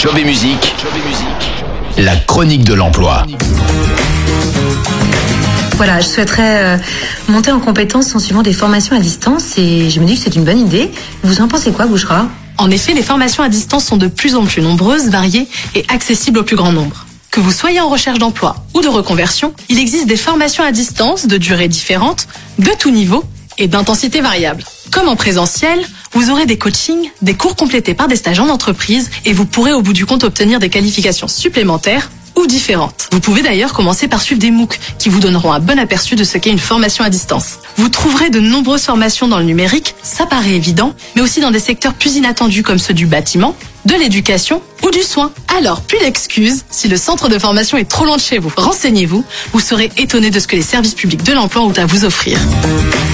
Job et musique, la chronique de l'emploi. Voilà, je souhaiterais monter en compétence en suivant des formations à distance et je me dis que c'est une bonne idée. Vous en pensez quoi, Bouchra ? En effet, les formations à distance sont de plus en plus nombreuses, variées et accessibles au plus grand nombre. Que vous soyez en recherche d'emploi ou de reconversion, il existe des formations à distance de durée différente, de tout niveau et d'intensité variable. Comme en présentiel, vous aurez des coachings, des cours complétés par des stages en entreprise et vous pourrez au bout du compte obtenir des qualifications supplémentaires ou différentes. Vous pouvez d'ailleurs commencer par suivre des MOOC qui vous donneront un bon aperçu de ce qu'est une formation à distance. Vous trouverez de nombreuses formations dans le numérique, ça paraît évident, mais aussi dans des secteurs plus inattendus comme ceux du bâtiment, de l'éducation ou du soin. Alors, plus d'excuses, si le centre de formation est trop loin de chez vous, renseignez-vous, vous serez étonné de ce que les services publics de l'emploi ont à vous offrir.